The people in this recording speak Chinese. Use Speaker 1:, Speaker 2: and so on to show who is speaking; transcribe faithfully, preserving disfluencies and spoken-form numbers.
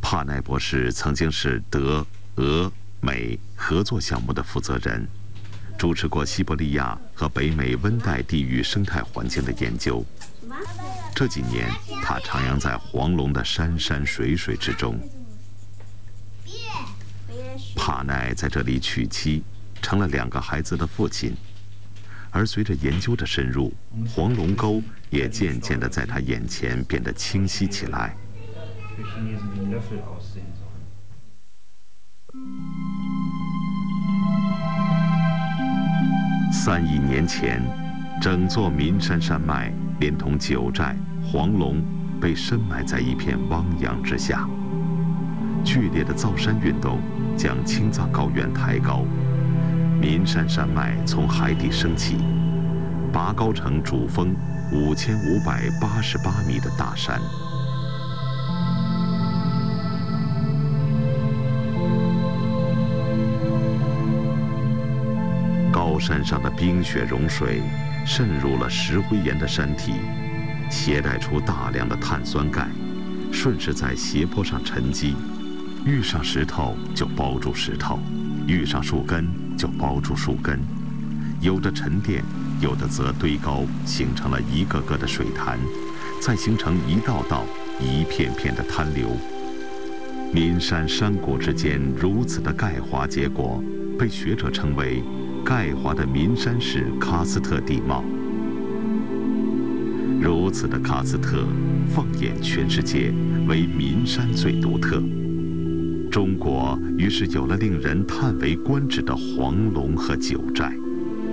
Speaker 1: 帕奈博士曾经是德、俄、美合作项目的负责人，主持过西伯利亚和北美温带地域生态环境的研究。这几年，他徜徉在黄龙的山山水水之中。帕奈在这里娶妻，成了两个孩子的父亲。而随着研究的深入，黄龙沟也渐渐地在他眼前变得清晰起来。三亿年前，整座岷山山脉连同九寨、黄龙被深埋在一片汪洋之下。剧烈的造山运动将青藏高原抬高，岷山山脉从海底升起，拔高成主峰五千五百八十八米的大山。高山上的冰雪融水渗入了石灰岩的山体，携带出大量的碳酸钙，顺势在斜坡上沉积。遇上石头就包住石头，遇上树根就包住树根，有的沉淀，有的则堆高，形成了一个个的水潭，再形成一道道、一片片的滩流。岷山山谷之间如此的钙化结果，被学者称为钙化的岷山式喀斯特地貌。如此的喀斯特，放眼全世界，唯岷山最独特。中国于是有了令人叹为观止的黄龙和九寨。